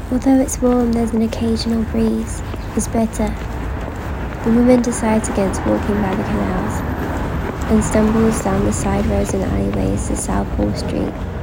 Although it's warm, there's an occasional breeze. It's bitter. The woman decides against walking by the canals and stumbles down the side roads and alleyways to South Hall Street.